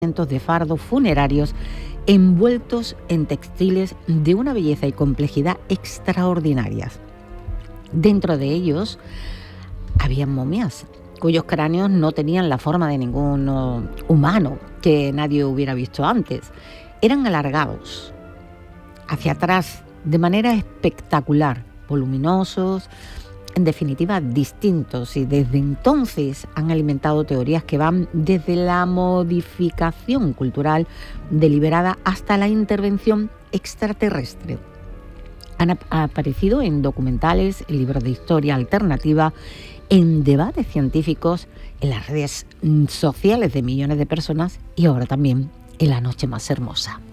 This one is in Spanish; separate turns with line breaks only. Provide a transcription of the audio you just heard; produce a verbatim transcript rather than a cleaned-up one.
de fardos funerarios envueltos en textiles de una belleza y complejidad extraordinarias. Dentro de ellos había momias cuyos cráneos no tenían la forma de ningún uh, humano que nadie hubiera visto antes. Eran alargados hacia atrás de manera espectacular, voluminosos, en definitiva distintos, y desde entonces han alimentado teorías que van desde la modificación cultural deliberada hasta la intervención extraterrestre. Han ap- aparecido en documentales, en libros de historia alternativa, en debates científicos, en las redes sociales de millones de personas y ahora también en La Noche Más Hermosa.